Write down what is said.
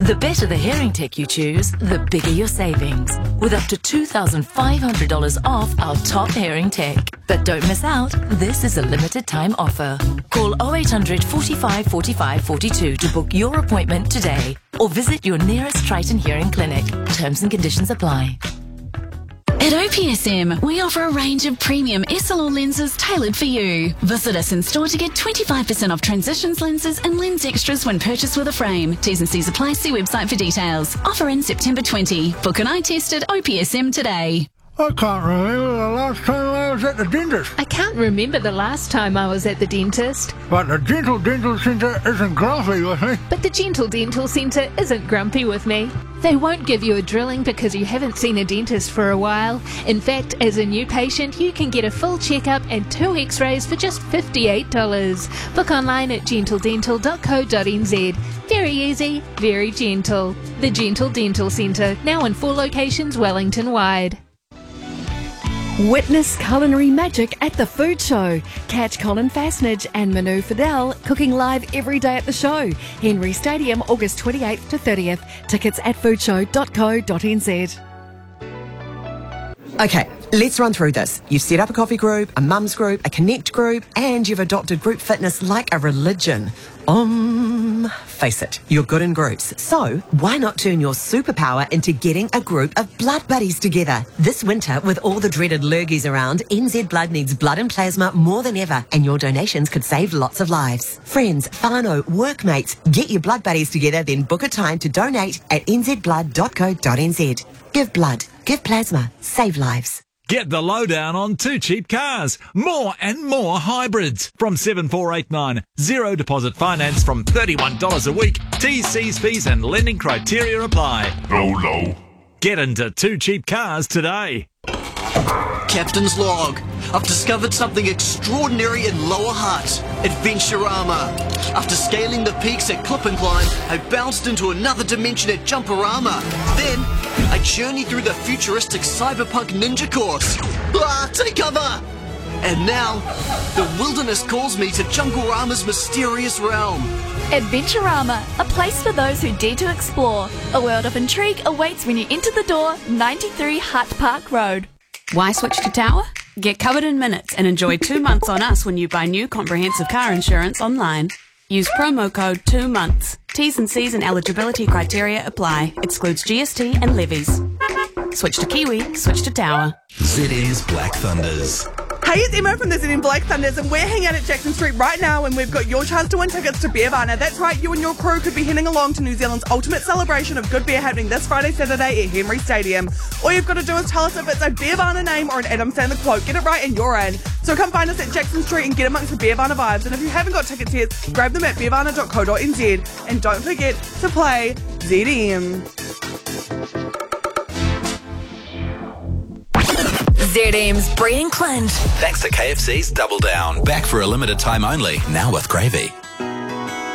The better the hearing tech you choose, the bigger your savings, with up to $2,500 off our top hearing tech. But don't miss out, this is a limited time offer. Call 0800 45 45 42 to book your appointment today, or visit your nearest Triton Hearing Clinic. Terms and conditions apply. At OPSM, we offer a range of premium SLR lenses tailored for you. Visit us in store to get 25% off Transitions lenses and lens extras when purchased with a frame. T's and C's apply. See website for details. Offer in September 20. Book an eye test at OPSM today. I can't remember the last time I was at the dentist. I can't remember the last time I was at the dentist. But the Gentle Dental Centre isn't grumpy with me. But the Gentle Dental Centre isn't grumpy with me. They won't give you a drilling because you haven't seen a dentist for a while. In fact, as a new patient, you can get a full checkup and 2 x-rays for just $58. Book online at gentledental.co.nz. Very easy, very gentle. The Gentle Dental Centre, now in 4 locations Wellington-wide. Witness culinary magic at the food show. Catch Colin Fassnage and Manu Fidel cooking live every day at the show. Henry Stadium, August 28th to 30th. Tickets at foodshow.co.nz. Okay, let's run through this. You've set up a coffee group, a mums group, a connect group, and you've adopted group fitness like a religion. Face it, you're good in groups. So why not turn your superpower into getting a group of blood buddies together? This winter, with all the dreaded lurgies around, NZ Blood needs blood and plasma more than ever, and your donations could save lots of lives. Friends, whānau, workmates, get your blood buddies together, then book a time to donate at nzblood.co.nz. Give blood, give plasma, save lives. Get the lowdown on Too Cheap Cars. More and more hybrids. From 7489. Zero deposit finance from $31 a week. T's, C's, fees and lending criteria apply. Low. Get into Too Cheap Cars today. Captain's log. I've discovered something extraordinary in Lower Hutt. Adventurama. After scaling the peaks at Clip and Climb, I bounced into another dimension at Jumperama. Then, I journeyed through the futuristic cyberpunk ninja course. Take cover! And now, the wilderness calls me to Junglerama's mysterious realm. Adventurama, a place for those who dare to explore. A world of intrigue awaits when you enter the door, 93 Hutt Park Road. Why switch to Tower? Get covered in minutes and enjoy 2 months on us when you buy new comprehensive car insurance online. Use promo code 2 months. T's and C's and eligibility criteria apply. Excludes GST and levies. Switch to Kiwi, switch to Tower. ZM's Black Thunders. Hey, it's Emma from the ZM Black Thunders, and we're hanging out at Jackson Street right now, and we've got your chance to win tickets to Beervana. That's right, you and your crew could be heading along to New Zealand's ultimate celebration of good beer happening this Friday, Saturday at Henry Stadium. All you've got to do is tell us if it's a Beervana name or an Adam Sandler quote. Get it right and you're in. So come find us at Jackson Street and get amongst the Beervana vibes. And if you haven't got tickets yet, grab them at beervana.co.nz. And don't forget to play ZM. ZM's Breen Clint. Thanks to KFC's Double Down. Back for a limited time only, now with gravy.